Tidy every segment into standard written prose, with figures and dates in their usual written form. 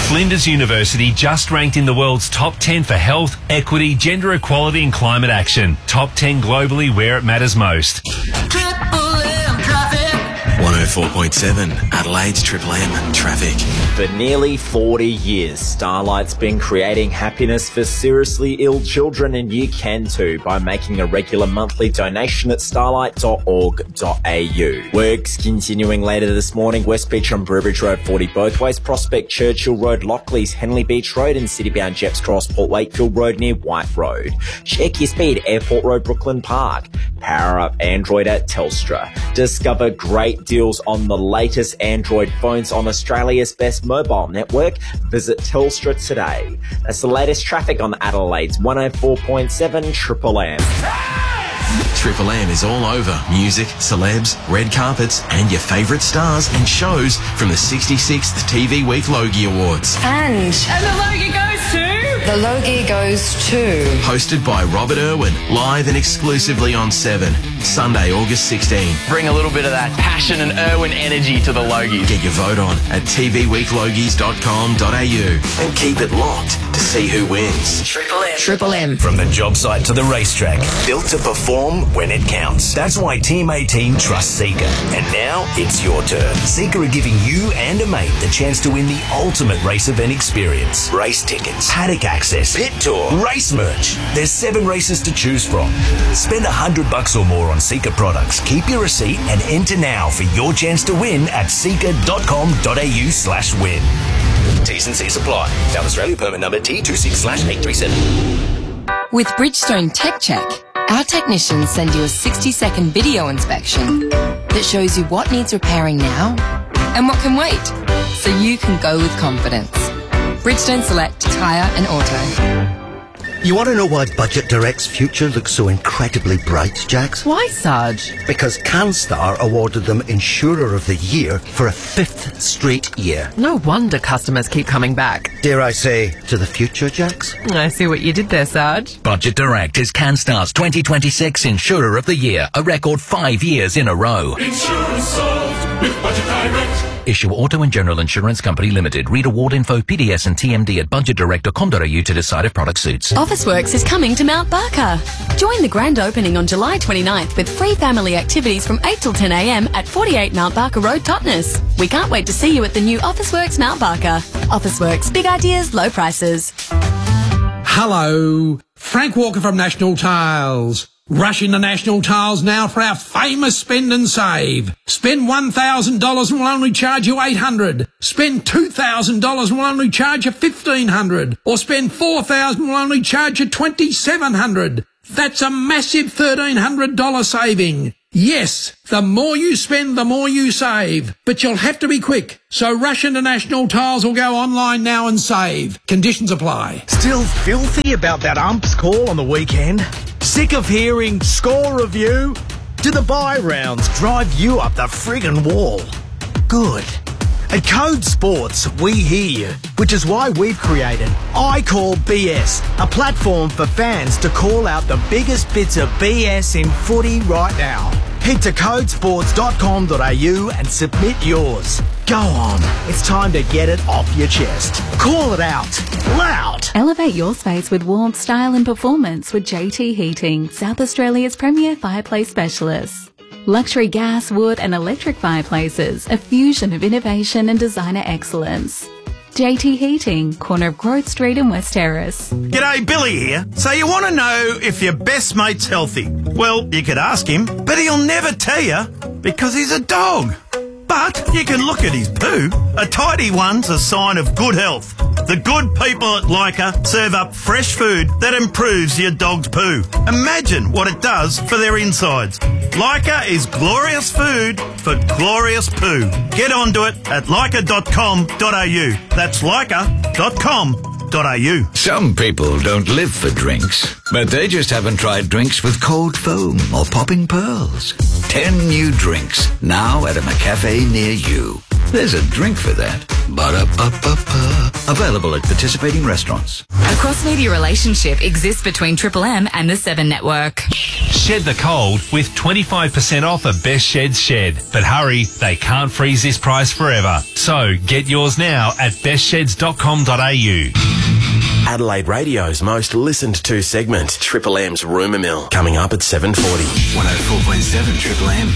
Flinders University just ranked in the world's top 10 for health, equity, gender equality and climate action. Top 10 globally where it matters most. 104.7 Adelaide's Triple M traffic. For nearly 40 years, Starlight's been creating happiness for seriously ill children, and you can too by making a regular monthly donation at starlight.org.au. Works continuing later this morning, West Beach on Burbridge Road 40 both ways, Prospect Churchill Road, Lockleys, Henley Beach Road and citybound Jepps Cross, Port Wakefield Road near White Road. Check your speed, Airport Road, Brooklyn Park. Power up Android at Telstra. Discover great deals on the latest Android phones on Australia's best mobile network. Visit Telstra today. That's the latest traffic on Adelaide's 104.7 Triple M. Triple M is all over music, celebs, red carpets and your favourite stars and shows from the 66th TV Week Logie Awards. And the Logie goes to... The Logie goes to... Hosted by Robert Irwin, live and exclusively on 7, Sunday, August 16. Bring a little bit of that passion and Irwin energy to the Logies. Get your vote on at tvweeklogies.com.au and keep it locked to see who wins. Triple M. Triple M. From the job site to the racetrack, built to perform when it counts. That's why Team 18 trusts Seeker. And now it's your turn. Seeker are giving you and a mate the chance to win the ultimate race event experience. Race tickets, paddock access, pit tour, race merch. There's 7 races to choose from. Spend $100 or more on Seeker products. Keep your receipt and enter now for your chance to win at seeker.com.au/win. T's and C's apply. South Australia permit number T26/837. With Bridgestone Tech Check, our technicians send you a 60-second video inspection that shows you what needs repairing now and what can wait, so you can go with confidence. Bridgestone Select Tyre and Auto. You want to know why Budget Direct's future looks so incredibly bright, Jax? Why, Sarge? Because CanStar awarded them Insurer of the Year for a 5th straight year. No wonder customers keep coming back. Dare I say, to the future, Jax? I see what you did there, Sarge. Budget Direct is CanStar's 2026 Insurer of the Year, a record 5 years in a row. Insurance solved with Budget Direct. Issue Auto and General Insurance Company Limited. Read award info, PDS and TMD at budgetdirect.com.au to decide if product suits. Officeworks is coming to Mount Barker. Join the grand opening on July 29th with free family activities from 8 till 10 a.m. at 48 Mount Barker Road, Totnes. We can't wait to see you at the new Officeworks Mount Barker. Officeworks, big ideas, low prices. Hello, Frank Walker from National Tiles. Rush into National Tiles now for our famous spend and save. Spend $1,000 and we'll only charge you $800. Spend $2,000 and we'll only charge you $1,500. Or spend $4,000 and we'll only charge you $2,700. That's a massive $1,300 saving. Yes, the more you spend, the more you save. But you'll have to be quick. So rush into National Tiles or go online now and save. Conditions apply. Still filthy about that ump's call on the weekend? Sick of hearing score review? Do the buy rounds drive you up the friggin' wall? Good. At Code Sports, we hear you, which is why we've created I Call BS, a platform for fans to call out the biggest bits of BS in footy right now. Head to codesports.com.au and submit yours. Go on, it's time to get it off your chest. Call it out, loud. Elevate your space with warmth, style and performance with JT Heating, South Australia's premier fireplace specialist. Luxury gas, wood and electric fireplaces, a fusion of innovation and designer excellence. JT Heating, corner of Growth Street and West Terrace. G'day, Billy here. So you want to know if your best mate's healthy? Well, you could ask him, but he'll never tell you because he's a dog. But you can look at his poo. A tidy one's a sign of good health. The good people at Leica serve up fresh food that improves your dog's poo. Imagine what it does for their insides. Leica is glorious food for glorious poo. Get onto it at leica.com.au. That's leica.com.au. Some people don't live for drinks, but they just haven't tried drinks with cold foam or popping pearls. 10 new drinks now at a McCafe near you. There's a drink for that. Ba-da-ba-ba-ba. Available at participating restaurants. A cross-media relationship exists between Triple M and the 7 Network. Shed the cold with 25% off a Best Sheds shed. But hurry, they can't freeze this price forever. So get yours now at bestsheds.com.au. Adelaide Radio's most listened to segment, Triple M's Rumour Mill, coming up at 7:40. 104.7 Triple M.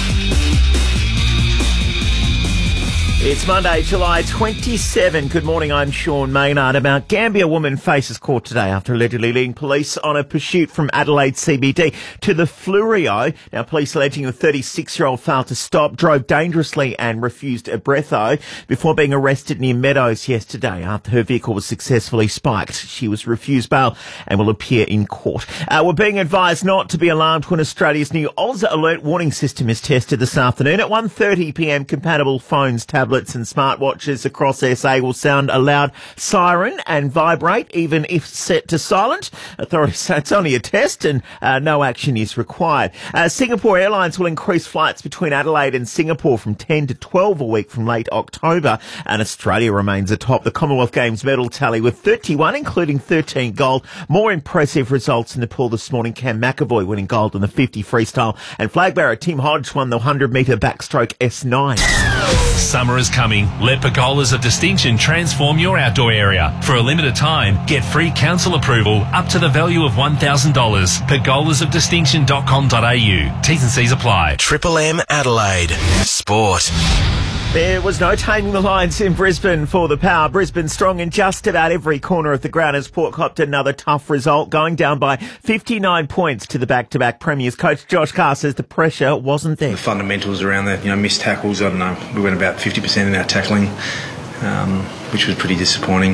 It's Monday, July 27. Good morning, I'm Sean Maynard. A Mount Gambier woman faces court today after allegedly leading police on a pursuit from Adelaide CBD to the Fleurieu. Now, police alleging the 36-year-old failed to stop, drove dangerously and refused a breatho before being arrested near Meadows yesterday after her vehicle was successfully spiked. She was refused bail and will appear in court. We're being advised not to be alarmed when Australia's new Oz Alert warning system is tested this afternoon. At 1:30pm, compatible phones, tablets and smartwatches across SA will sound a loud siren and vibrate even if set to silent. Authorities say it's only a test and no action is required. Singapore Airlines will increase flights between Adelaide and Singapore from 10 to 12 a week from late October, and Australia remains atop the Commonwealth Games medal tally with 31, including 13 gold. More impressive results in the pool this morning. Cam McAvoy winning gold in the 50 freestyle, and flag bearer Tim Hodge won the 100-metre backstroke S9. Summer is coming. Let Pergolas of Distinction transform your outdoor area. For a limited time, get free council approval up to the value of $1,000. Pergolasofdistinction.com.au. T's and C's apply. Triple M Adelaide. Sport. There was no taming the Lions in Brisbane for the Power. Brisbane strong in just about every corner of the ground as Port copped another tough result, going down by 59 points to the back-to-back premiers. Coach Josh Carr says the pressure wasn't there. The fundamentals around that, missed tackles, I don't know, we went about 50% in our tackling, which was pretty disappointing.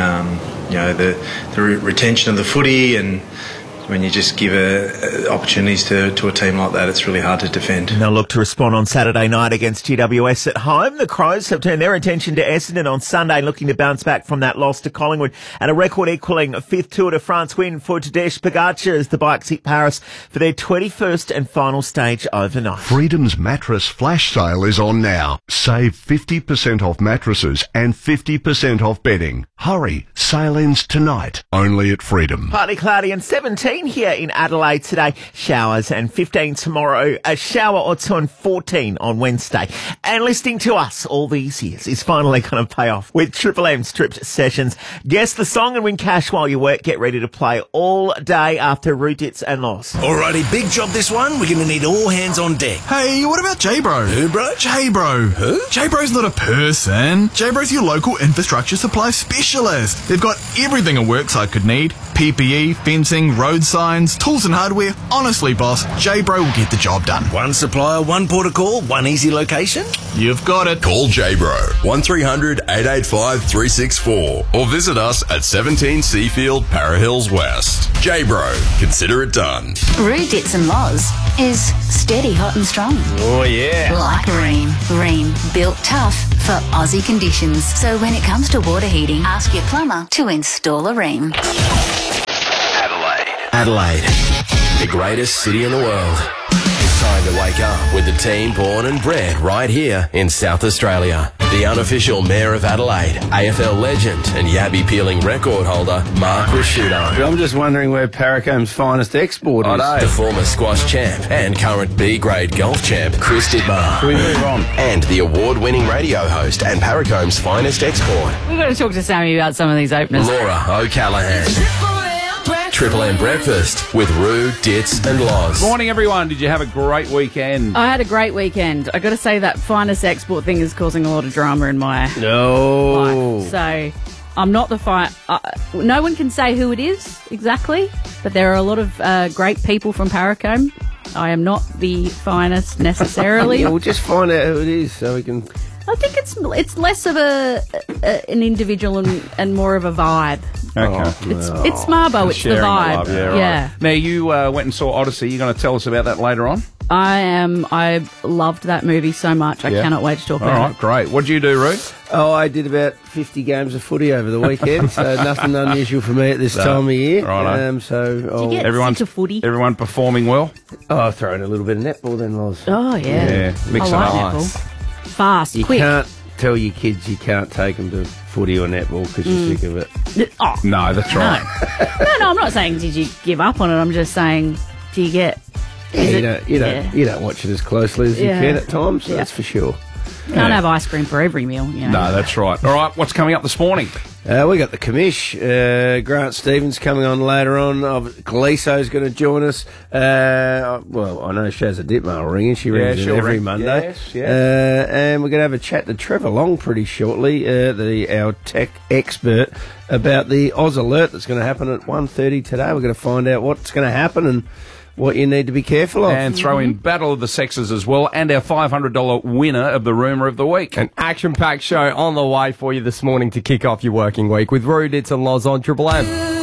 The retention of the footy, and when you just give opportunities to a team like that, it's really hard to defend. They'll look to respond on Saturday night against GWS at home. The Crows have turned their attention to Essendon on Sunday, looking to bounce back from that loss to Collingwood, and a record-equalling fifth Tour de France win for Tadej Pogacar as the bikes hit Paris for their 21st and final stage overnight. Freedom's mattress flash sale is on now. Save 50% off mattresses and 50% off bedding. Hurry, sale ends tonight, only at Freedom. Partly cloudy and 17 here in Adelaide today. Showers and 15 tomorrow. A shower or two and 14 on Wednesday. And listening to us all these years is finally going to pay off with Triple M Stripped Sessions. Guess the song and win cash while you work. Get ready to play all day after Rudits and Loss. Alrighty, big job this one. We're going to need all hands on deck. Hey, what about J-Bro? Who, bro? J-Bro. Who? J-Bro's not a person. J-Bro's your local infrastructure supply specialist. They've got everything a worksite could need. PPE, fencing, road signs, tools and hardware. Honestly, boss, J-Bro will get the job done. One supplier, one port of call, one easy location? You've got it. Call J-Bro, 1300 885 364, or visit us at 17 Seafield, Para Hills West. J-Bro, consider it done. Rudits and Loz is steady, hot and strong. Oh, yeah. Like Rheem. Rheem, built tough for Aussie conditions. So when it comes to water heating, ask your plumber to install a Rheem. Adelaide, the greatest city in the world. It's time to wake up with the team born and bred right here in South Australia. The unofficial Mayor of Adelaide, AFL legend and Yabby peeling record holder, Mark Rasciuto. I'm just wondering where Paracome's finest export is. The former squash champ and current B-grade golf champ, Chris Didmar. Can we move on? And the award-winning radio host and Paracome's finest export, We've got to talk to Sammy about some of these openers. Laura O'Callaghan. Triple M Breakfast with Roo, Dits and Loz. Morning, everyone. Did you have a great weekend? I had a great weekend. I got to say that finest export thing is causing a lot of drama in my life. So I'm not the no one can say who it is exactly, but there are a lot of great people from Paracombe. I am not the finest necessarily. Yeah, we'll just find out who it is so we can... I think it's less of an individual and more of a vibe. Okay. It's Marbo, it's the vibe. Yeah. Now, you went and saw Odyssey. You're going to tell us about that later on? I loved that movie so much. I cannot wait to talk about it. All right, great. What did you do, Ruth? Oh, I did about 50 games of footy over the weekend, so nothing unusual for me at this time of year. Right. Did you get sick of footy? Everyone performing well? Oh, I'll throw in a little bit of netball then, Loz. Oh, yeah. Mix I it like up. netball. Fast, you quick. tell your kids you can't take them to footy or netball because you're sick of it. Oh, No, that's right. no, I'm not saying did you give up on it. I'm just saying, do you get... You don't watch it as closely as you can at times, that's for sure. Can't have ice cream for every meal, you know. No, that's right. All right, what's coming up this morning? We got the commish. Grant Stevens coming on later on. Galiso's going to join us. Well, I know Shazza Ditmar will ring in. She rings in every Monday. Yes. And we're going to have a chat to Trevor Long pretty shortly, our tech expert, about the Oz Alert that's going to happen at 1:30 today. We're going to find out what's going to happen and what you need to be careful of. And throw in Battle of the Sexes as well, and our $500 winner of the Rumour of the Week. An action-packed show on the way for you this morning to kick off your working week with Roo Dits and Loz on Triple M.